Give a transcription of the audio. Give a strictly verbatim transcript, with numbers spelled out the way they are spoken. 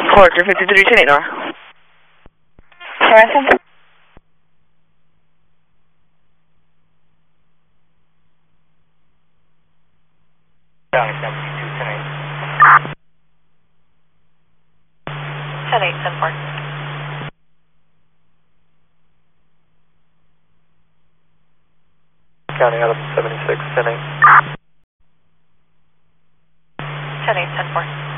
Roger, fifty-three ten eight, Nora. Harassing? County seventy-two ten eight. ten eight, ten four. County Adam seventy-six ten eight. ten eight, ten four.